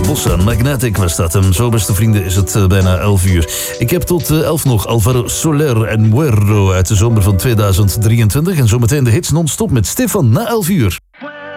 Bossa Magnetic was dat. En zo, beste vrienden, is het bijna 11 uur. Ik heb tot 11 nog Alvaro Soler en Muerto uit de zomer van 2023. En zometeen de hits non-stop met Stefan na 11 uur.